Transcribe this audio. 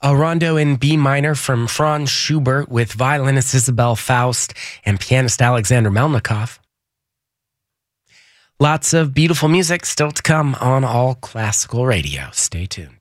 A rondo in B minor from Franz Schubert with violinist Isabel Faust and pianist Alexander Melnikov. Lots of beautiful music still to come on All Classical Radio. Stay tuned.